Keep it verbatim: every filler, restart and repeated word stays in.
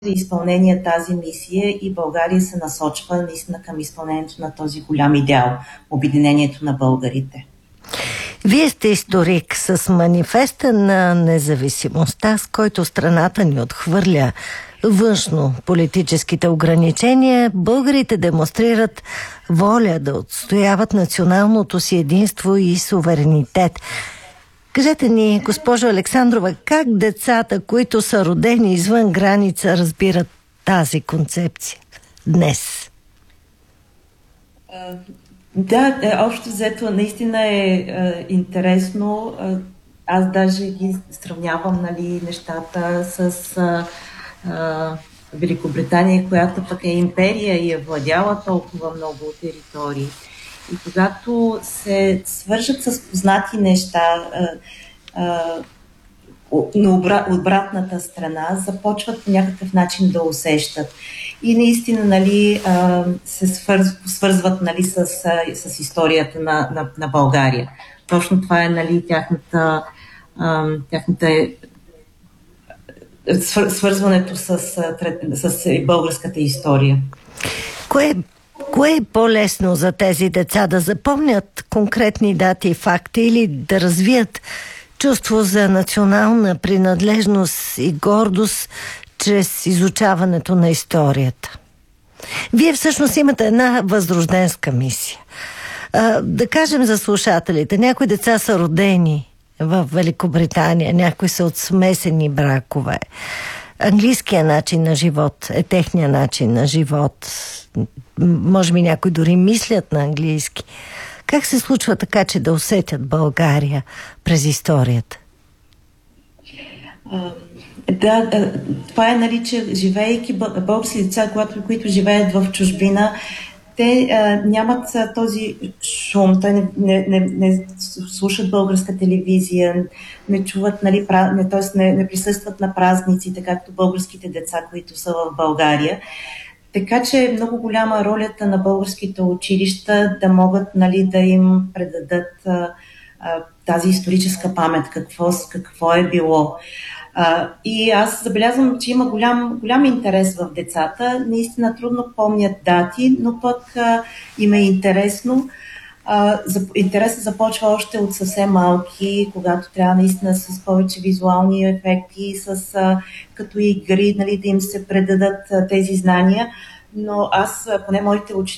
за изпълнение тази мисия и България се насочва наистина към изпълнението на този голям идеал – обединението на българите. Вие сте историк с манифеста на независимостта, с който страната ни отхвърля външно политическите ограничения. Българите демонстрират воля да отстояват националното си единство и суверенитет. Кажете ни, госпожо Александрова, как децата, които са родени извън граница, разбират тази концепция днес? Да, общо взето наистина е, е интересно. Аз даже ги сравнявам, нали, нещата с а, а, Великобритания, която пък е империя и е владяла толкова много територии. И когато се свържат с познати неща а, а, на обратната страна, започват по някакъв начин да усещат. И наистина, нали, се свърз, свързват, нали, с, с историята на, на, на България. Точно това е, нали, тяхната, тяхната свързването с, с българската история. Кое, кое е по-лесно за тези деца? Да запомнят конкретни дати и факти или да развият чувство за национална принадлежност и гордост чрез изучаването на историята? Вие всъщност имате една възрожденска мисия. А, да кажем за слушателите, някои деца са родени в Великобритания, някои са от смесени бракове. Английският начин на живот е техния начин на живот. Може би някои дори мислят на английски. Как се случва така, че да усетят България през историята? Да, това е, нали, че живеейки български деца, които, които живеят в чужбина, те а, нямат този шум, те не, не, не, не слушат българска телевизия, не чуват, нали, пра, не, т.е. не, не присъстват на празниците, както българските деца, които са в България. Така че е много голяма ролята на българските училища да могат, нали, да им предадат а, а, тази историческа памет, какво, какво е било. А, и аз забелязвам, че има голям, голям интерес в децата. Наистина трудно помнят дати, но пък а, им е интересно. А, за, интересът започва още от съвсем малки, когато трябва наистина с повече визуални ефекти, с, а, като игри, нали, да им се предадат а, тези знания. Но аз, поне моите учители,